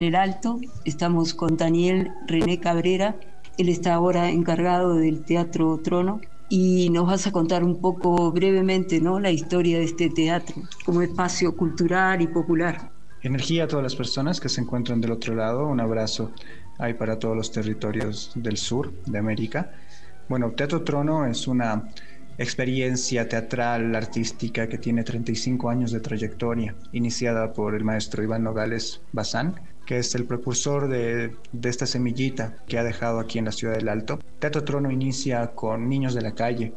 el Alto. Estamos con Daniel René Cabrera. Él está ahora encargado del Teatro Trono y nos vas a contar un poco brevemente, ¿no?, la historia de este teatro como espacio cultural y popular. Energía a todas las personas que se encuentran del otro lado. Un abrazo ahí para todos los territorios del sur de América. Bueno, Teatro Trono es una experiencia teatral, artística que tiene 35 años de trayectoria, iniciada por el maestro Iván Nogales Bazán, que es el precursor de esta semillita que ha dejado aquí en la ciudad del Alto. Teatro Trono inicia con niños de la calle.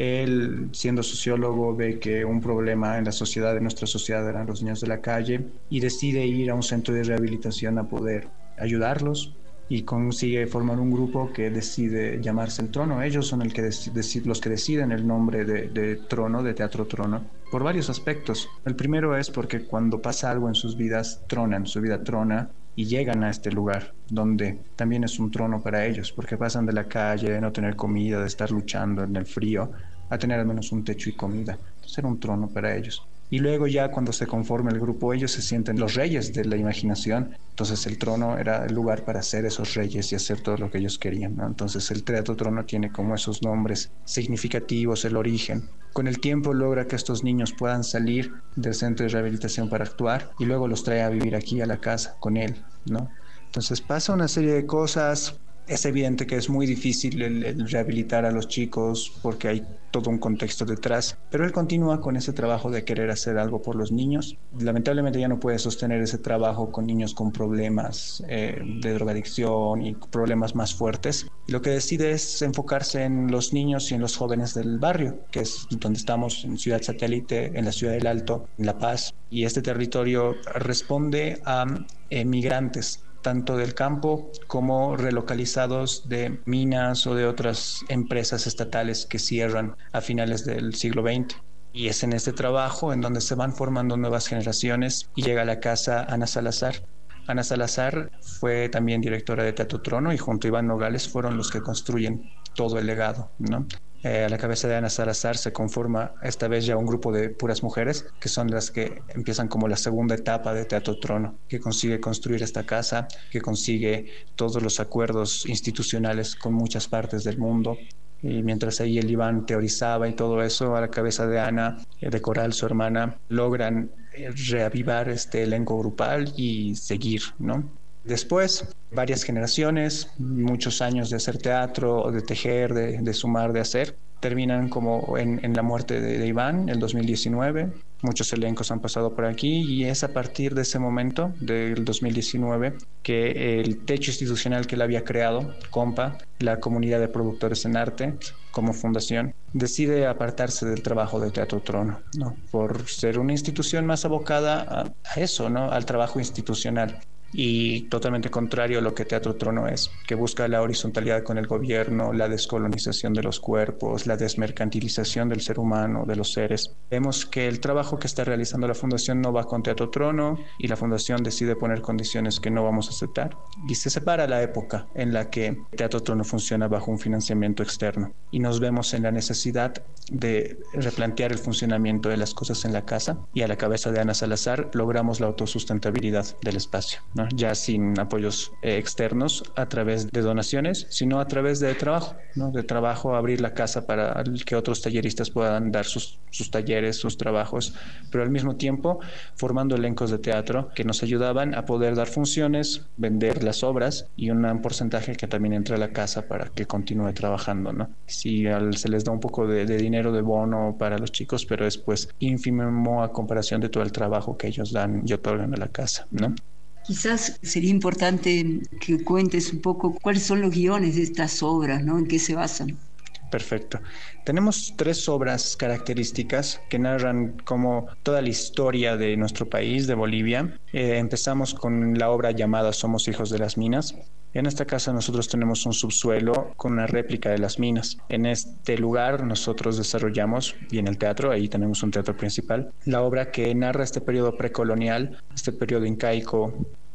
Él, siendo sociólogo, ve que un problema en la sociedad, en nuestra sociedad, eran los niños de la calle y decide ir a un centro de rehabilitación a poder ayudarlos y consigue formar un grupo que decide llamarse El Trono. Ellos son los que deciden el nombre de Trono, de Teatro Trono, por varios aspectos. El primero es porque cuando pasa algo en sus vidas, tronan, su vida trona y llegan a este lugar donde también es un trono para ellos, porque pasan de la calle, de no tener comida, de estar luchando en el frío, a tener al menos un techo y comida. Entonces era un trono para ellos. Y luego ya cuando se conforma el grupo, ellos se sienten los reyes de la imaginación. Entonces el trono era el lugar para ser esos reyes y hacer todo lo que ellos querían, ¿no? Entonces el Teatro Trono tiene como esos nombres significativos, el origen. Con el tiempo logra que estos niños puedan salir del centro de rehabilitación para actuar y luego los trae a vivir aquí a la casa con él, ¿no? Entonces pasa una serie de cosas. Es evidente que es muy difícil el rehabilitar a los chicos porque hay todo un contexto detrás, pero él continúa con ese trabajo de querer hacer algo por los niños. Lamentablemente ya no puede sostener ese trabajo con niños con problemas de drogadicción y problemas más fuertes. Lo que decide es enfocarse en los niños y en los jóvenes del barrio, que es donde estamos, en Ciudad Satélite, en la Ciudad del Alto, en La Paz, y este territorio responde a migrantes tanto del campo como relocalizados de minas o de otras empresas estatales que cierran a finales del siglo XX. Y es en este trabajo en donde se van formando nuevas generaciones y llega a la casa Ana Salazar. Ana Salazar fue también directora de Teatro Trono y junto a Iván Nogales fueron los que construyen todo el legado, ¿no? A la cabeza de Ana Salazar se conforma esta vez ya un grupo de puras mujeres que son las que empiezan como la segunda etapa de Teatro Trono, que consigue construir esta casa, que consigue todos los acuerdos institucionales con muchas partes del mundo. Y mientras ahí el Iván teorizaba y todo eso, a la cabeza de Ana, de Coral, su hermana, logran reavivar este elenco grupal y seguir, ¿no? Después, varias generaciones, muchos años de hacer teatro, de tejer, de sumar, de hacer, terminan como en la muerte de Iván, el 2019. Muchos elencos han pasado por aquí y es a partir de ese momento, del 2019, que el techo institucional que él había creado, COMPA, la Comunidad de Productores en Arte, como fundación, decide apartarse del trabajo de Teatro Trono, ¿no? Por ser una institución más abocada a eso, ¿no? Al trabajo institucional. Y totalmente contrario a lo que Teatro Trono es, que busca la horizontalidad con el gobierno, la descolonización de los cuerpos, la desmercantilización del ser humano, de los seres. Vemos que el trabajo que está realizando la Fundación no va con Teatro Trono y la Fundación decide poner condiciones que no vamos a aceptar. Y se separa la época en la que Teatro Trono funciona bajo un financiamiento externo. Y nos vemos en la necesidad de replantear el funcionamiento de las cosas en la casa y a la cabeza de Ana Salazar logramos la autosustentabilidad del espacio, ¿no? Ya sin apoyos externos a través de donaciones, sino a través de trabajo, ¿no? De trabajo, abrir la casa para que otros talleristas puedan dar sus talleres, sus trabajos, pero al mismo tiempo formando elencos de teatro que nos ayudaban a poder dar funciones, vender las obras y un porcentaje que también entra a la casa para que continúe trabajando, ¿no? Si se les da un poco de dinero de bono para los chicos, pero es pues ínfimo a comparación de todo el trabajo que ellos dan y otorgan a la casa, ¿no? Quizás sería importante que cuentes un poco cuáles son los guiones de estas obras, ¿no? ¿En qué se basan? Perfecto. Tenemos 3 obras características que narran como toda la historia de nuestro país, de Bolivia. Empezamos con la obra llamada Somos hijos de las minas. En esta casa nosotros tenemos un subsuelo con una réplica de las minas. En este lugar nosotros desarrollamos, y en el teatro, ahí tenemos un teatro principal, la obra que narra este periodo precolonial, este periodo incaico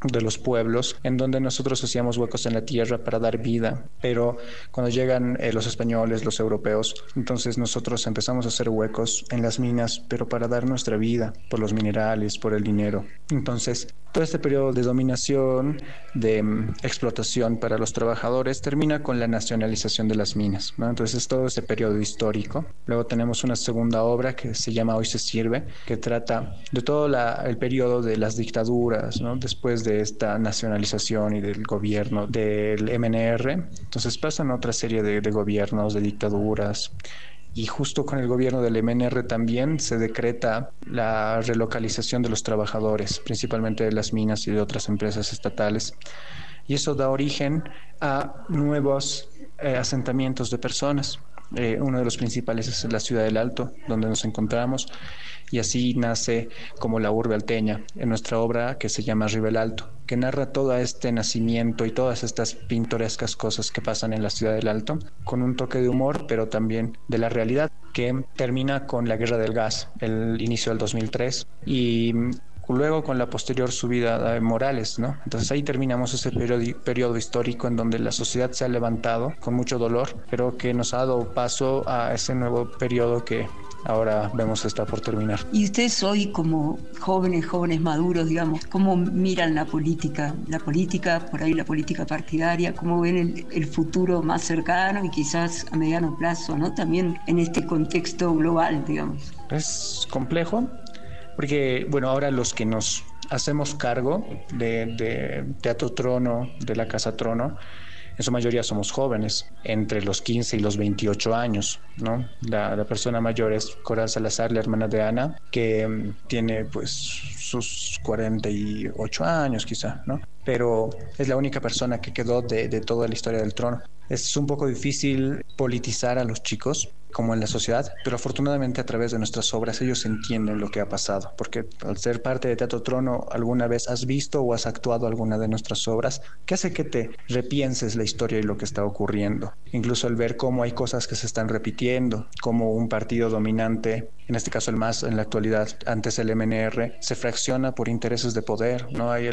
de los pueblos, en donde nosotros hacíamos huecos en la tierra para dar vida, pero cuando llegan los españoles, los europeos, entonces nosotros empezamos a hacer huecos en las minas, pero para dar nuestra vida, por los minerales, por el dinero. Entonces, todo este periodo de dominación, de explotación para los trabajadores, termina con la nacionalización de las minas, ¿no? Entonces, todo este periodo histórico. Luego tenemos una segunda obra que se llama Hoy se sirve, que trata de todo el periodo de las dictaduras, ¿no? Después de esta nacionalización y del gobierno del MNR, entonces pasan otra serie de gobiernos, de dictaduras, y justo con el gobierno del MNR también se decreta la relocalización de los trabajadores, principalmente de las minas y de otras empresas estatales, y eso da origen a nuevos asentamientos de personas. Uno de los principales es la ciudad del Alto, donde nos encontramos, y así nace como la urbe alteña, en nuestra obra que se llama Arriba el Alto, que narra todo este nacimiento y todas estas pintorescas cosas que pasan en la ciudad del Alto, con un toque de humor, pero también de la realidad, que termina con la guerra del gas, el inicio del 2003, y luego con la posterior subida de Morales, ¿no? Entonces ahí terminamos ese periodo histórico en donde la sociedad se ha levantado con mucho dolor, pero que nos ha dado paso a ese nuevo periodo que ahora vemos está por terminar. Y ustedes hoy, como jóvenes maduros, digamos, ¿cómo miran la política? Por ahí la política partidaria, ¿cómo ven el futuro más cercano y quizás a mediano plazo, ¿no? También en este contexto global, digamos. Es complejo, porque, bueno, ahora los que nos hacemos cargo de Teatro Trono, de la Casa Trono, en su mayoría somos jóvenes, entre los 15 y los 28 años, ¿no? La persona mayor es Coral Salazar, la hermana de Ana, que tiene pues sus 48 años quizá, ¿no? Pero es la única persona que quedó de toda la historia del trono. Es un poco difícil politizar a los chicos, como en la sociedad, pero afortunadamente a través de nuestras obras ellos entienden lo que ha pasado, porque al ser parte de Teatro Trono, alguna vez has visto o has actuado alguna de nuestras obras, que hace que te repienses la historia y lo que está ocurriendo. Incluso el ver cómo hay cosas que se están repitiendo, como un partido dominante, en este caso el MAS en la actualidad, antes el MNR, se fracciona por intereses de poder, no hay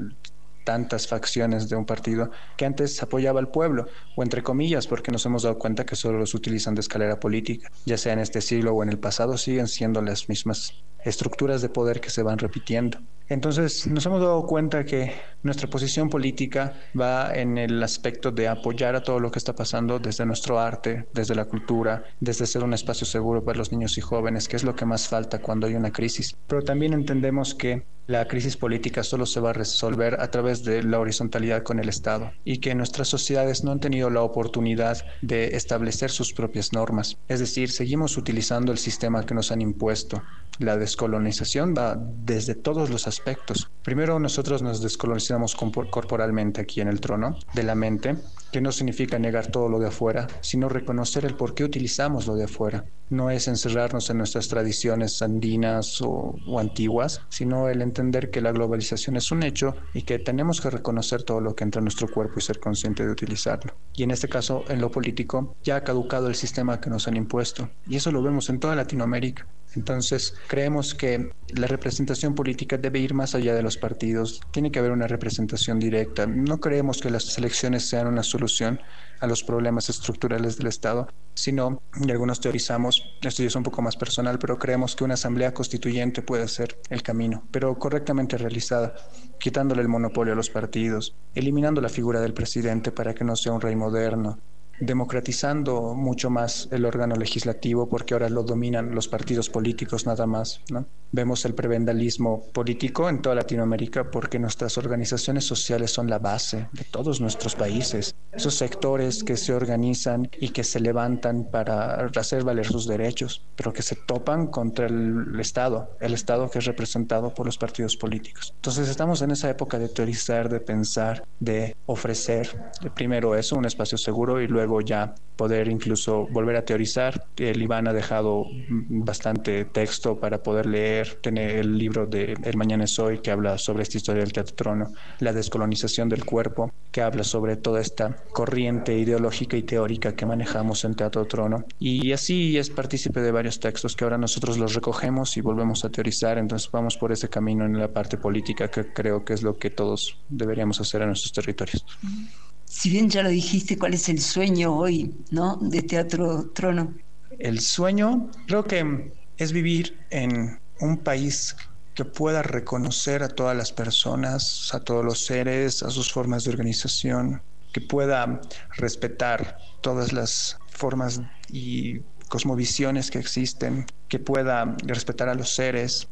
tantas facciones de un partido que antes apoyaba al pueblo, o entre comillas, porque nos hemos dado cuenta que solo los utilizan de escalera política, ya sea en este siglo o en el pasado, siguen siendo las mismas estructuras de poder que se van repitiendo. Entonces nos hemos dado cuenta que nuestra posición política va en el aspecto de apoyar a todo lo que está pasando desde nuestro arte, desde la cultura, desde ser un espacio seguro para los niños y jóvenes, que es lo que más falta cuando hay una crisis. Pero también entendemos que la crisis política solo se va a resolver a través de la horizontalidad con el Estado y que nuestras sociedades no han tenido la oportunidad de establecer sus propias normas. Es decir, seguimos utilizando el sistema que nos han impuesto. La descolonización va desde todos los aspectos. Primero, nosotros nos descolonizamos corporalmente aquí en el trono de la mente, que no significa negar todo lo de afuera, sino reconocer el por qué utilizamos lo de afuera. No es encerrarnos en nuestras tradiciones andinas o antiguas, sino el entender que la globalización es un hecho y que tenemos que reconocer todo lo que entra en nuestro cuerpo y ser consciente de utilizarlo. Y en este caso, en lo político, ya ha caducado el sistema que nos han impuesto. Y eso lo vemos en toda Latinoamérica. Entonces, creemos que la representación política debe ir más allá de los partidos. Tiene que haber una representación directa. No creemos que las elecciones sean una solución a los problemas estructurales del Estado, sino, y algunos teorizamos, esto ya es un poco más personal, pero creemos que una asamblea constituyente puede ser el camino, pero correctamente realizada, quitándole el monopolio a los partidos, eliminando la figura del presidente para que no sea un rey moderno, democratizando mucho más el órgano legislativo porque ahora lo dominan los partidos políticos nada más, ¿no? Vemos el prebendalismo político en toda Latinoamérica porque nuestras organizaciones sociales son la base de todos nuestros países. Esos sectores que se organizan y que se levantan para hacer valer sus derechos, pero que se topan contra el Estado que es representado por los partidos políticos. Entonces estamos en esa época de teorizar, de pensar, de ofrecer primero eso, un espacio seguro, y luego ya poder incluso volver a teorizar. El Iván ha dejado bastante texto para poder leer, tener el libro de El Mañana es Hoy, que habla sobre esta historia del Teatro Trono, la descolonización del cuerpo, que habla sobre toda esta corriente ideológica y teórica que manejamos en Teatro Trono. Y así es partícipe de varios textos que ahora nosotros los recogemos y volvemos a teorizar. Entonces vamos por ese camino en la parte política, que creo que es lo que todos deberíamos hacer en nuestros territorios. Si bien ya lo dijiste, ¿cuál es el sueño hoy, ¿no?, de Teatro Trono? El sueño creo que es vivir en un país que pueda reconocer a todas las personas, a todos los seres, a sus formas de organización, que pueda respetar todas las formas y cosmovisiones que existen, que pueda respetar a los seres,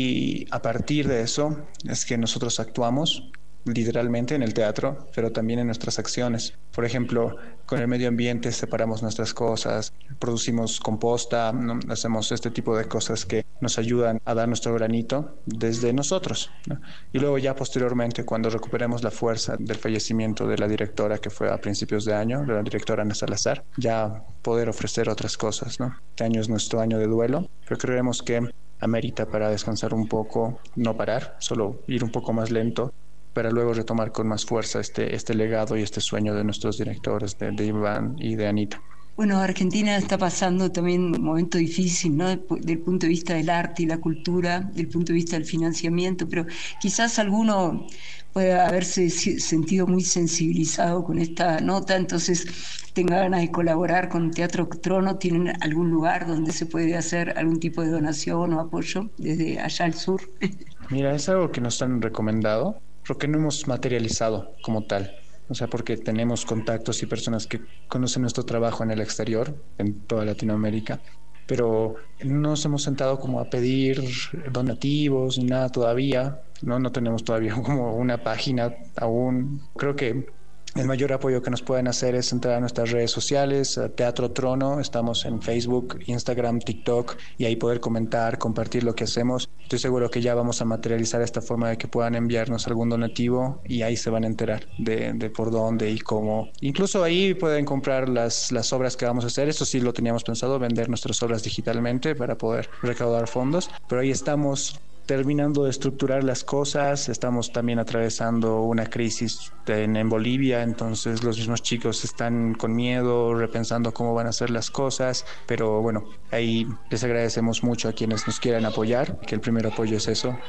y a partir de eso es que nosotros actuamos literalmente en el teatro, pero también en nuestras acciones. Por ejemplo, con el medio ambiente separamos nuestras cosas, producimos composta, ¿no? Hacemos este tipo de cosas que nos ayudan a dar nuestro granito desde nosotros, ¿no? Y luego ya posteriormente, cuando recuperemos la fuerza del fallecimiento de la directora, que fue a principios de año, de la directora Ana Salazar, ya poder ofrecer otras cosas, ¿no? Este año es nuestro año de duelo, pero creemos que amerita para descansar un poco, no parar, solo ir un poco más lento, para luego retomar con más fuerza este legado y este sueño de nuestros directores, de Iván y de Anita. Bueno, Argentina está pasando también un momento difícil, ¿no?, del punto de vista del arte y la cultura, del punto de vista del financiamiento, pero quizás alguno puede haberse sentido muy sensibilizado con esta nota, entonces tenga ganas de colaborar con Teatro Trono. ¿Tienen algún lugar donde se puede hacer algún tipo de donación o apoyo desde allá al sur? Mira, es algo que nos han recomendado, pero que no hemos materializado como tal. O sea, porque tenemos contactos y personas que conocen nuestro trabajo en el exterior, en toda Latinoamérica, pero no nos hemos sentado como a pedir donativos ni nada todavía. No tenemos todavía como una página aún. Creo que el mayor apoyo que nos pueden hacer es entrar a nuestras redes sociales, a Teatro Trono. Estamos en Facebook, Instagram, TikTok, y ahí poder comentar, compartir lo que hacemos. Estoy seguro que ya vamos a materializar esta forma de que puedan enviarnos algún donativo, y ahí se van a enterar de por dónde y cómo. Incluso ahí pueden comprar las obras que vamos a hacer. Eso sí lo teníamos pensado, vender nuestras obras digitalmente para poder recaudar fondos, pero ahí estamos terminando de estructurar las cosas. Estamos también atravesando una crisis en Bolivia, entonces los mismos chicos están con miedo, repensando cómo van a hacer las cosas, pero bueno, ahí les agradecemos mucho a quienes nos quieran apoyar, que el primer apoyo es eso,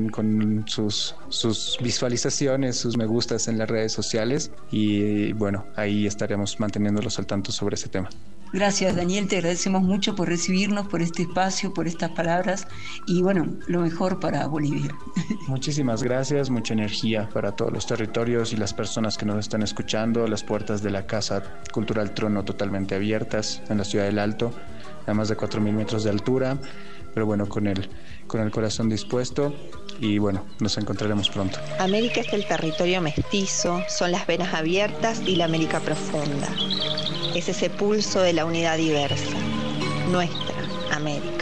con sus visualizaciones, sus me gustas en las redes sociales, y bueno, ahí estaremos manteniéndolos al tanto sobre ese tema. Gracias, Daniel, te agradecemos mucho por recibirnos, por este espacio, por estas palabras, y bueno, lo mejor para Bolivia. Muchísimas gracias, mucha energía para todos los territorios y las personas que nos están escuchando. Las puertas de la Casa Cultural Trono totalmente abiertas en la Ciudad del Alto, a más de 4.000 metros de altura, pero bueno, con el corazón dispuesto, y bueno, nos encontraremos pronto. América es el territorio mestizo, son las venas abiertas y la América profunda. Es ese pulso de la unidad diversa, nuestra América.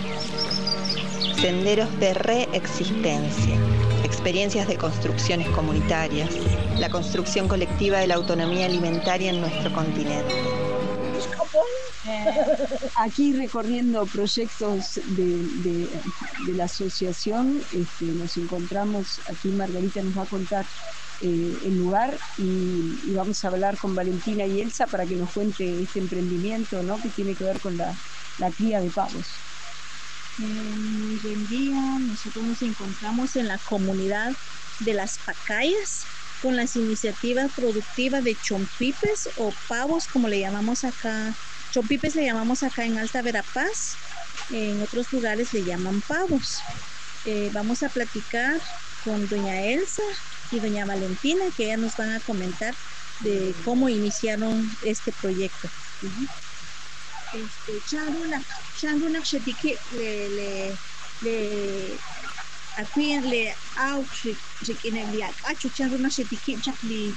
Senderos de reexistencia, experiencias de construcciones comunitarias, la construcción colectiva de la autonomía alimentaria en nuestro continente. Aquí recorriendo proyectos de la asociación, nos encontramos, aquí Margarita nos va a contar el lugar, y vamos a hablar con Valentina y Elsa para que nos cuente este emprendimiento, ¿no?, que tiene que ver con la cría de pavos. Hoy en día nosotros nos encontramos en la comunidad de las Pacayas con las iniciativas productivas de chompipes o pavos, como le llamamos acá. Chompipes le llamamos acá en Alta Verapaz, en otros lugares le llaman pavos. Vamos a platicar con doña Elsa y doña Valentina, que ellas nos van a comentar de cómo iniciaron este proyecto. Chanruna Shetiki le au chikineliak achu chanruna Shetiki chakli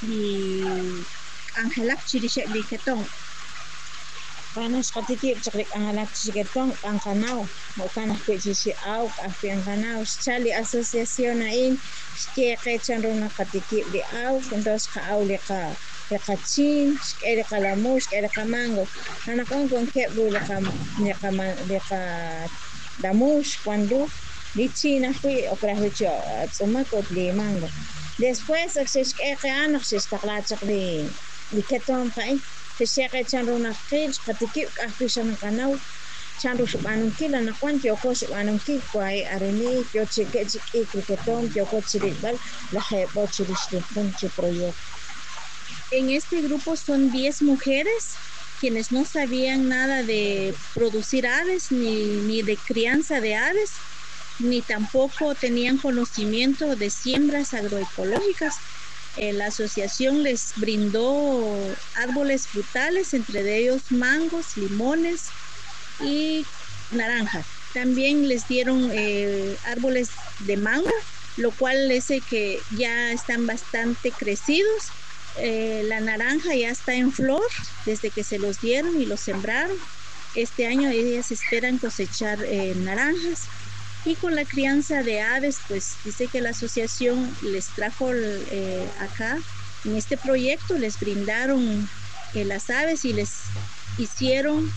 Angelak chirishe li ketong. Panas katiki chaklik Angelak chiketong angkanau bukan pecisi au afi angkanau chali asosiación ain que chanruna katiki li au entonces ka au le ka Chin, era calamus, era camango. Anak con que le damus cuando lichina fui okrahucho tsumakot li mango. Después xexk'eqe'an xextaqlachaq li keton pain xexeqe chanrunaqil qatikib k'ajpi xanqanaw chanru xub'anunkil anajuan kyoko xub'anunkil kuay areni kyochike chik'ik li keton kyoko chiribal la jebo chirixtijun chi proyecto. En este grupo son 10 mujeres quienes no sabían nada de producir aves ni de crianza de aves, ni tampoco tenían conocimiento de siembras agroecológicas. La asociación les brindó árboles frutales, entre ellos mangos, limones y naranjas. También les dieron árboles de mango, lo cual es que ya están bastante crecidos. La naranja ya está en flor desde que se los dieron y los sembraron. Este año ellas esperan cosechar naranjas. Y con la crianza de aves, pues dice que la asociación les trajo acá, en este proyecto, les brindaron las aves y les hicieron,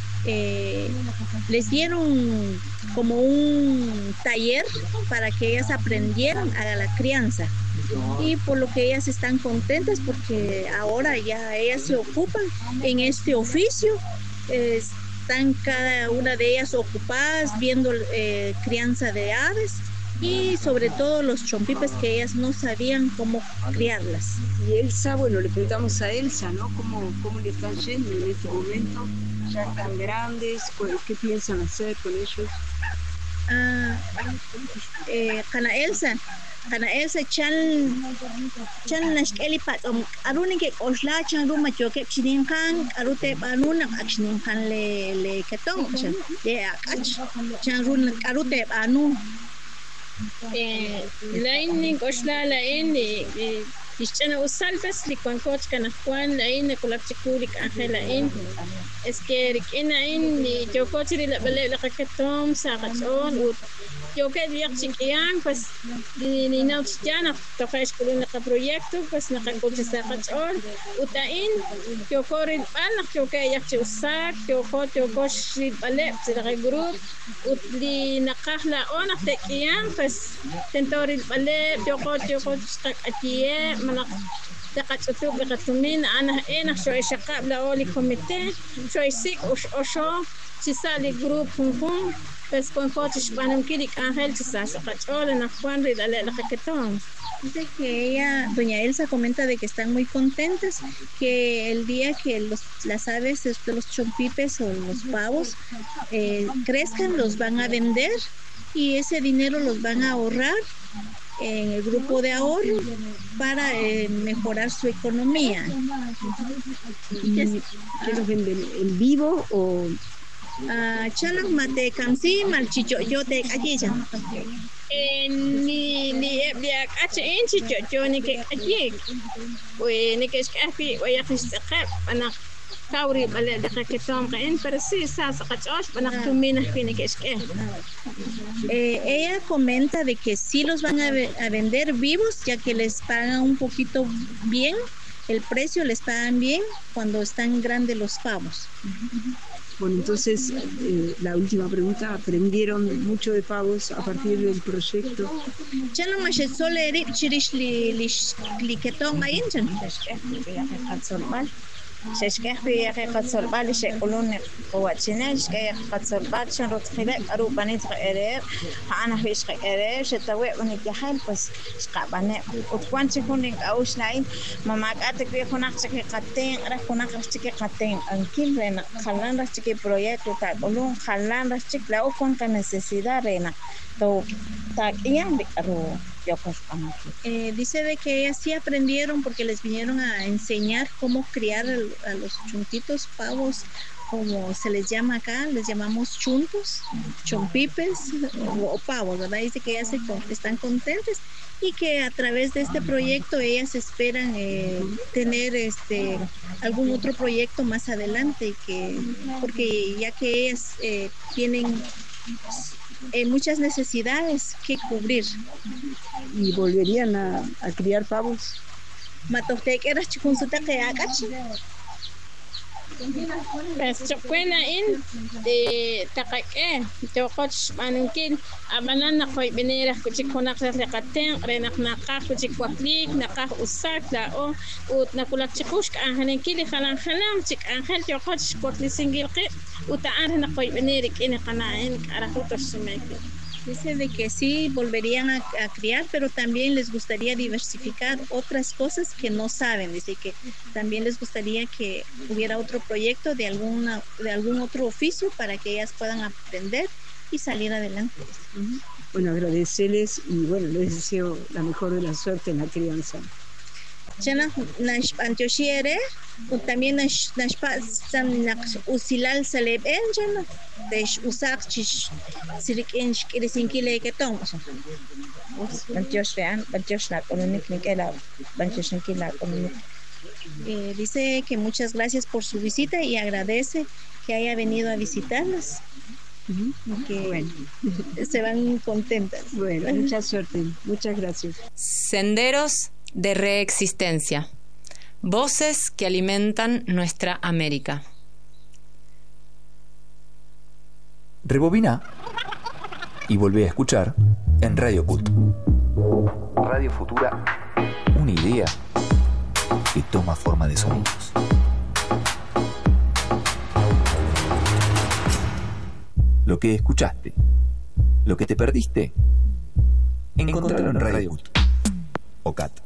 les dieron como un taller para que ellas aprendieran a la crianza. Y por lo que ellas están contentas porque ahora ya ellas se ocupan en este oficio. Están cada una de ellas ocupadas viendo crianza de aves y sobre todo los chompipes que ellas no sabían cómo criarlas. Y Elsa, bueno, le preguntamos a Elsa, ¿no? ¿Cómo le están yendo en este momento? ¿Ya están grandes? ¿Qué piensan hacer con ellos? Kana Elsa chan nashkeli patom aruni ke osla chan ruma choke chinin kan arute banuna achinin kan le ketong chan le akach chan run arute banu lain osla lain Ischana usaltas li cuancoch canajuan lain colapchiculic angelain es que rikinain ni chocochri la bale la caketom sagachon ut yo que chiquian pues ni nauchiana tofash kulun la proyecto pues na kancoch sagachon utain yo corrin al yo que yakchi usak yo coch bale la grup ut li nakahla on tekian pues tentori bale yo coch atie مناق تقطعوا بقطمين أنا شوي شقاب لأولي كوميتي شوي سيك أشو تسالي جروب هم بس كون فوتش بانم كيري كأهل تساس قطعوا لنا خوان ريد على لخكتهم. Dice que ella, doña Elsa, comenta de que están muy contentas, que el día que las aves, los chompipes o los pavos crezcan, los van a vender y ese dinero los van a ahorrar en el grupo de ahorro para mejorar su economía. ¿Y qué los venden? ¿En vivo o...? Chalang mate kamsi malchicho yo te ajicha. Ni biak acha chicho yo ni que allí. Pues ni que es que voy a festejar para Kauri bale de que tom caen pero sí sas qachosh panaqtumina fini que es que ella comenta de que sí los van a vender vivos ya que les pagan un poquito bien, el precio les pagan bien cuando están grandes los pavos. Bueno, entonces la última pregunta, ¿aprendieron mucho de pavos a partir del proyecto? Ya no más solo chirish li ketong ayin chan. ششكح في حقيقة صلبال شيء قواتنا شكاية حقيقة صلبال شنروت خلاك أروباني تغيرير أنا فيش غيرير شتوي ونكحل بس شقابنا وتكون تكون أوش لاين ما قاتك في هناك شكي قتين راح هناك شكي قتين أنكيل رنا خلنا رشكي بروجكت وتقولون خلنا رشك لو كون كنسيسيدا رنا تو تاكيان بيرو. Dice de que ellas sí aprendieron porque les vinieron a enseñar cómo criar a los chuntitos pavos, como se les llama acá, les llamamos chuntos, chompipes o pavos, ¿verdad? Dice que ellas están contentas y que a través de este proyecto ellas esperan tener algún otro proyecto más adelante, porque ya que ellas tienen muchas necesidades que cubrir. ¿Y volverían a criar pavos? بس تقوينا إن تقاك توقش مانكين أبنا نقوي بنيرة كتير كنا قصة لقتين رينا نقاش كتير وقليك نقاش أساك لا أو ونقول تشكوش كأنهنكيلي خلان تك أنهل توقش كتلي سنجيلقي وتعرف نقوي بنيرك إن قناعين أراكو تسمعك. Dice de que sí volverían a criar, pero también les gustaría diversificar otras cosas que no saben. Dice que también les gustaría que hubiera otro proyecto de algún otro oficio para que ellas puedan aprender y salir adelante. Bueno, agradecerles y bueno, les deseo la mejor de la suerte en la crianza. Chana nash antiochiere también nash pasan nash usilal saleb enjana desh usak chish sirik ensh kirisinkile que tomos antiochian antiochna konunik nikela antiochinkila konunik. Dice que muchas gracias por su visita y agradece que haya venido a visitarlas. Que bueno, se van contentas. Bueno, mucha suerte, muchas gracias. Senderos de reexistencia. Voces que alimentan nuestra América. Rebobina y volvé a escuchar en Radio Cult. Radio Futura, una idea que toma forma de sonidos. Lo que escuchaste, lo que te perdiste, encontralo en Radio Cult o CAT.